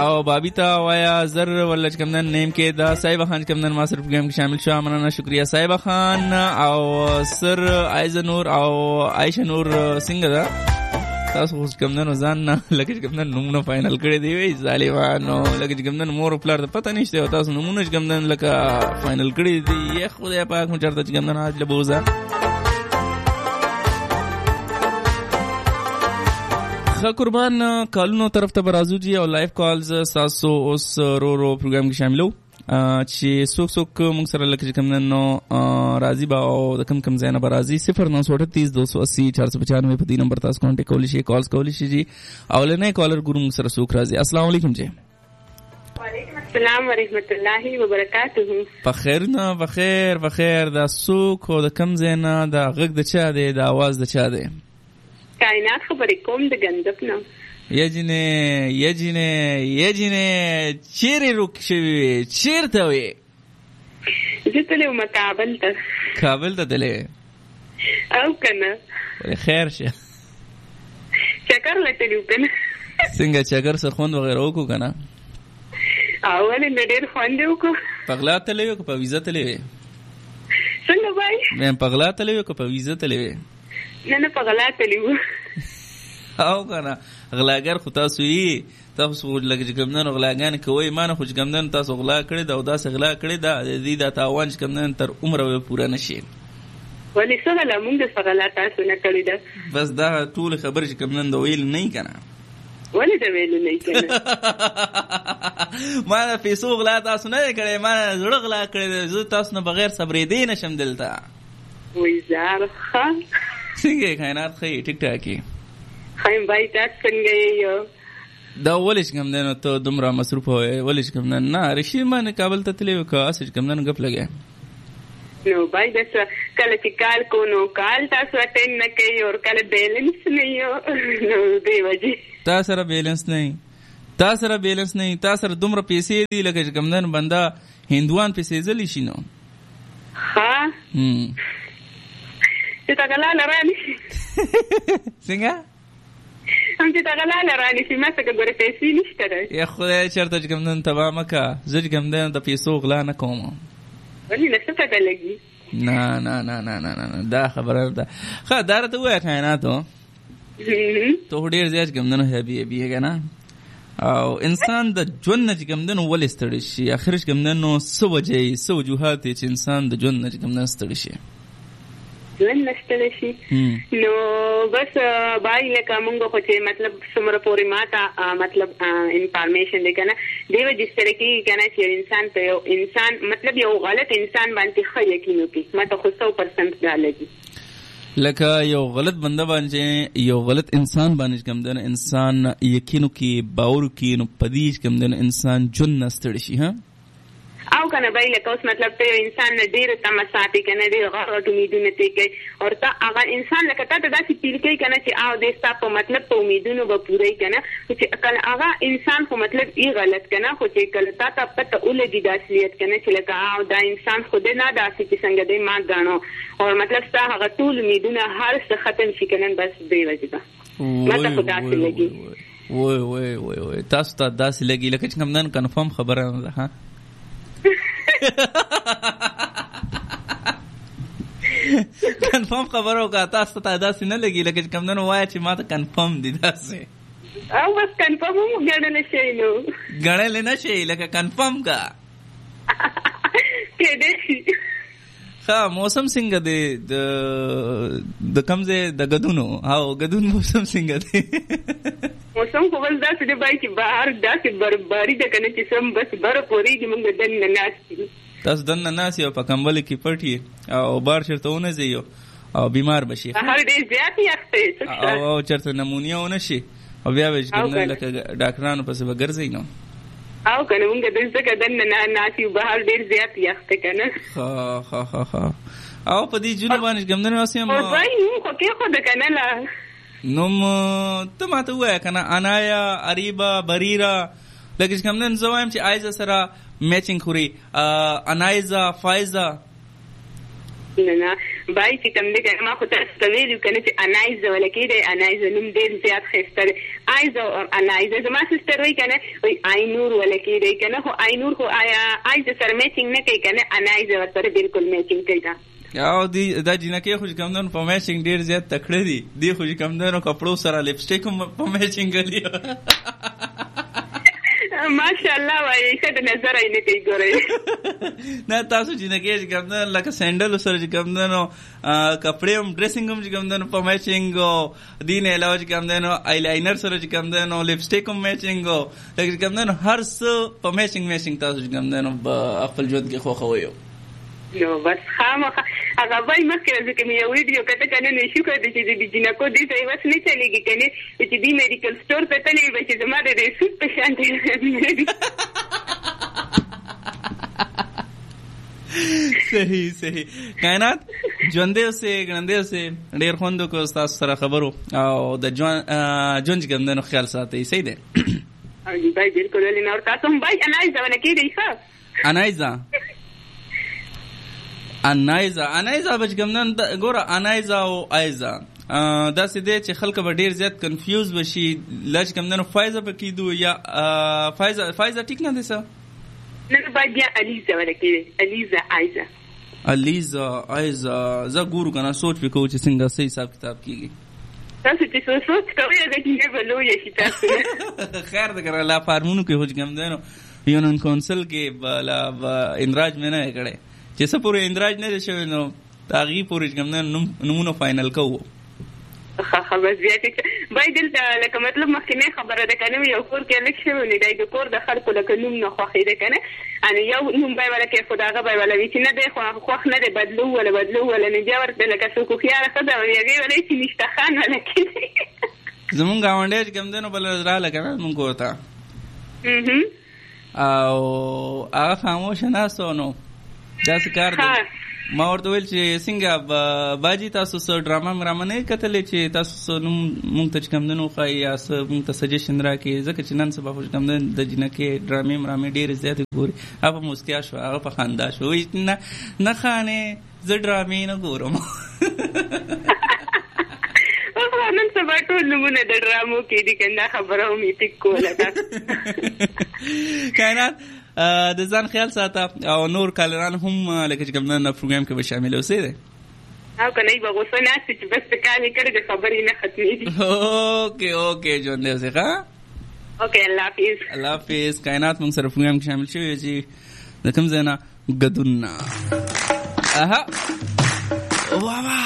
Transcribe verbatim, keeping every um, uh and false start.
او بابی ته وایا زر ولا چې کمدن نیم کې دا صاحب خان کمدن ما سره پروګرام کې شامل شو. مننه شکریا صاحب خان. او سر عائزه نور او عائشه نور څنګه ده تاسو اوس کمدن ځان نه لکه کمدن نمونه فائنل کړی دی وی ظالمانو لکه کمدن مور پلار ته پته نشته او تاسو نمونه کمدن لکه فائنل کړی دی. خدای پاک مو چرته کمدن اج له بوزا خا قربان کالونو طرف ته برازو جی او لایف کالز ساسو اوس رو رو پروګرام کې شاملو چې څوک څوک موږ سره لکه کوم نو راضی با او د کم کم زینه برازي صفر نو سو اٹھتیس دو سو اسی چار سو پچانوے په دې نمبر تاسو کانټیکټ کولی شئ کالز کولی شئ جی. او لنه کالر ګورو موږ سره څوک راضی. السلام علیکم جی. وعلیکم السلام ورحمت الله وبرکاته. بخیر نه بخیر بخیر. دا څوک او د کم زینه دا غږ د چا دی دا आवाज د چا دی؟ کائنات خبرې کوم د غندب نه. یجنه یجنه یجنه چیرې روک شوی چیرته وي؟ زه تلم کابل ته. کابل ته تلې او کنه خیر شه چکر لټلیو کنه. څنګه چکر سره خوند وغیرہ وکړو کنه؟ اول نه ډېر خوند وکړو. پغلا تلې وکړو په ویزا تلې؟ څنګه وای؟ مې پغلا تلې وکړو په ویزا تلې؟ نه نه پغلا تلې و. او کنه غلاګر خو تاسو یې تاسو لکه کومنن غلاګان کوي مانه خو کومنن تاسو غلا کړی دا او دا غلا کړی دا د دې د تاوان کومنن تر عمره پوره نشي. ولی څنګه لمونږ د غلا تاسو نه کړی دا بس دا ټول خبر چې کومنن دا ویل نه کنه. ولی دا ویل نه کنه؟ ما پیسو غلا تاسو نه کړی ما زړه غلا کړی زه تاسو نه بغیر صبرې دی نشم دلته. وای زار خان څنګه کائنات خې ټیک ټاکي خایم بای تاسو څنګه یو دا ولش کوم نه ته دومره مصروف وای ولش کوم نه نه رشي ما کابل ته تلې وکا اسې کوم نه غپ لګیا نو بای د کله چې کال کو نو کال تاسو اټین نه کوي او کله بیلنس نه یو نو دی وجه تاسو سره بیلنس نه تاسو سره بیلنس نه تاسو سره دومره پیسې دی لکه کوم نه بندا هندوان پیسې زلی شینو ها هم چې تا غلا لرانی څنګه هم چې تا غلا لرانی چې ما څه ګورې پیسې نشته ده. یا خدای چرته چې کوم نن تبا مکه زه کوم نن د پیسو غلا نه کوم. ولی نه څه پته لګي؟ نه نه نه نه نه نه دا خبره ده. خا دار ته وای کائناتو ته ډیر زیات کوم نن هبي هبي کنه او انسان د ژوند چې کوم نن ول استړي شي اخر کوم نن نو سو وجه سو وجوهات چې انسان د ژوند چې کوم نن استړي شي ژوند نشته شي نو بس بای لکه مونږ خو چې مطلب څومره پورې ماته مطلب انفارمیشن دی کنه دیو جس طرح کې کنه چې انسان ته یو انسان مطلب یو غلط انسان باندې خو یقین وکي ماته خو سو پرسنټ دا لګي لکه یو غلط بنده باندې یو غلط انسان باندې کوم دنه انسان یقین وکي باور وکي نو پدیش کوم دنه انسان جن نستړي شي ها او کنه بای لکه اوس مطلب ته انسان نه ډیر تمساتي کنه ډیر غوړ امیدونه ته کوي او تا هغه انسان لکه ته داسې پیل کوي کنه چې او د ستا په مطلب ته امیدونه به پوره کنه چې کله هغه انسان خو مطلب ای غلط کنه خو چې کله تا ته پته ولګي د اصلیت کنه چې لکه او دا انسان خو دې نه داسې چې څنګه دې ما غاڼو او مطلب ستا هغه ټول امیدونه هر څه ختم شي کنه بس دی وجبه ماته خو داسې لګي. وای وای وای وای تاسو ته داسې لګي لکه چې کوم نن کنفرم خبره نه ها کنفرم خبرو کا تاسو ته داسې نه لګي لکه کوم نن وای چې ما ته کنفرم دي داسې او بس کنفرم مو غړل شي نو غړل نه شي لکه کنفرم کا کې دې ها موسم څنګه دی د د کمزه د غدونو او غدون موسم څنګه دی موسم خو ول داسې دی بای چې بهر داسې برباري ده کنه چې سم بس بر پوري کې موږ دنه ناشتي تاسو دنه ناشي او په کمبل کې پټي او بار چرته ونه زیو او بیمار بشي هر دې زیات یخته او چرته نمونیا ونه شي او بیا وځ کنه لکه ډاکټرانو پسې وګرځي نو او کنه موږ د څه کدن نه ناشي بهر ډیر زیات یخته کنه ها ها ها ها او په دې جون باندې ګمنه واسیم او ځای نو خو کې خو د کنه لا نوم ته ماته وای کنه انایا اریبا بریرا لکه کوم نن زوایم چې ایزا سره میچینګ خوري انایزا فایزا نه نه بای چې کوم دې ما خو تاسو ته ویلو کنه چې انایزا ولکې دې انایزا نوم ډیر زیات خسته انایز او انایز زما سیستر وی کنه وی آینور ولکې دی کنه خو آینور خو آیا آیز سره میچینګ نه کوي کنه انایز ورسره بالکل میچینګ کوي دا او دی دا جنکه خو کوم دنو په میچینګ ډیر زیات تکړه دي دی خو کوم دنو کپړو سره لپسټیک په میچینګ کوي ماشاءالله وای څه د نظر یې نه کوي ګورې نه تاسو جنکه کوم دنو لکه سینډل سره کوم دنو کپړې هم ډریسینګ هم کوم دنو په میچینګ دین علاوه کوم دنو آیلاینر سره کوم دنو لپسټیک هم میچینګ لکه کوم دنو هر څه په میچینګ میچینګ تاسو کوم دنو خپل ژوند کې خو خو یو نو بس خامخا هغه وای مخکې ځکه مې یو ویډیو کته کنه نشو کړی چې د جنکو دې ته وس نه چلیږي کنه چې دې میډیکل سٹور ته تللی وي چې زما د دې سوت په شان دی صحیح صحیح کائنات ژوندې اوسې ګړندې اوسې ډېر خوند وکړو ستاسو سره خبرو او د ژوند ګمدنو خیال ساتئ صحیح دی بای بالکل ولې نه ورته هم بای انایزه ونه کېدی ښه انایزه انایزا انایزا بچ ګمنن ګوره انایزا او ایزا دا سې دې چې خلک به ډیر زیات کنفیوز وشي لږ ګمنن فایزه پکې دو یا فایزه فایزه ټیک نه دي څه نه باید یا الیزا ولکې الیزا ایزا الیزا ایزا زه ګورو کنه سوچ وکړو چې څنګه صحیح حساب کتاب کیږي تاسو چې سوچ کوئ دا کې به لوی شي تاسو خیر دا کړه لا فارمونو کې هوج ګمدنو یونن کونسل کې بلا اندراج مې نه کړي چې څه پورې اندراج نه شوی نو تاغي پورې کوم نمونه فائنل کوو ها خبر زیاتې بای دلته لکه مطلب مخکې خبره ده کنه یو کور کې لک شوی نه دی کور د خلکو لکه نوم نه خوښې ده کنه ان یو نوم بای ولا کې خداغه بای ولا وی چې نه دی خو خوښ نه دی بدلو ولا بدلو ولا نه جوړ ته لکه څوک خيار خدای وی ولا چې نشته خان ولا کې زمونږ غونډې کوم دنو بل را لګا مونږ ورته او هغه خاموش نه سونو دا څه کار دی ما ورته ویل چې څنګه باجی تاسو سره ډراما مرامه نه کتلې چې تاسو مونږ ته کوم دنو خای یا مونږ ته سجیشن راکې ځکه چې نن سبا خو کوم د جنکه ډرامې مرامه ډېر زیات ګوري هغه مسکیا شو هغه په خندا شو نه نه خانه زه ډرامې نه ګورم نن سبا ټول نمونه د ډرامو کې دي کنه خبره مې ټیک کوله کائنات د ځان خیال ساته او نور کالران هم لکه چې کوم نه پروګرام کې به شامل اوسې دي او کنه به غوسه نه چې بس کالي کړي د خبرې نه ختمې دي اوکے اوکے جون دې اوسې ښه اوکے الله حافظ الله حافظ کائنات موږ سره پروګرام کې شامل شوی چې د کوم ځای نه غدونا اها واه